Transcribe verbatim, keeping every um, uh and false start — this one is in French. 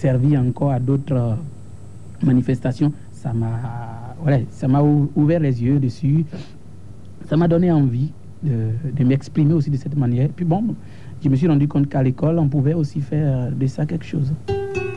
servi encore à d'autres euh, manifestations. Ça m'a voilà, ça m'a ouvert les yeux dessus. Ça m'a donné envie de, de m'exprimer aussi de cette manière. Puis bon, je me suis rendu compte qu'à l'école, on pouvait aussi faire de ça quelque chose.